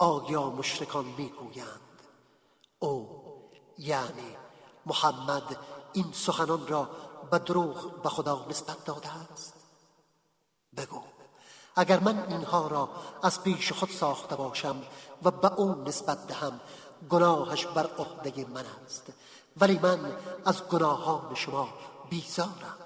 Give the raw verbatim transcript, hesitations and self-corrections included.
آیا مشرکان میگویند او یعنی محمد این سخنان را به دروغ به خدا نسبت داده است؟ بگو اگر من اینها را از پیش خود ساخته باشم و به او نسبت دهم گناهش بر عهده من است، ولی من از گناهان شما بیزارم.